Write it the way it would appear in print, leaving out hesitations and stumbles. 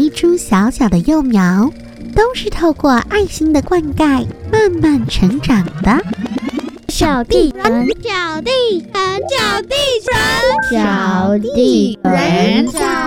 株小小的幼苗，都是透过爱心的灌溉慢慢成长的。 小地人， 小地人，小地人， 小地人。